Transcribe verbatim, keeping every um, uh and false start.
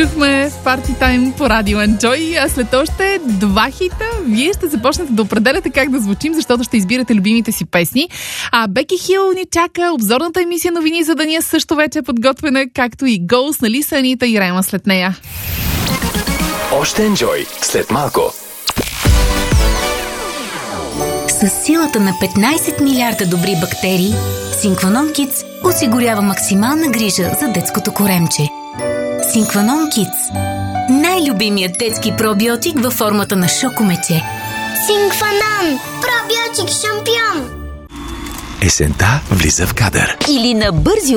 Чухме в Party Time по радио Enjoy, а след още два хита вие ще започнете да определяте как да звучим, защото ще избирате любимите си песни. А Беки Хил ни чака обзорната емисия новини за деня, също вече е подготвена, както и Ghost, нали са Анита и Рема след нея. Още Enjoy след малко. С силата на петнайсет милиарда добри бактерии, Синкванон Kids осигурява максимална грижа за детското коремче. Синкванон Kids. Най-любимият детски пробиотик във формата на шокомече. Синкванон. Пробиотик шампион. Есента влиза в кадър. Или на бързи